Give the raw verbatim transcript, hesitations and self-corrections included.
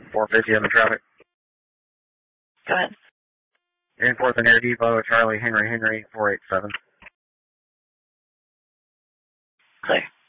four fifty on the traffic. Go ahead. Danforth and Air Depot, Charlie Henry Henry, four eight seven. Clear.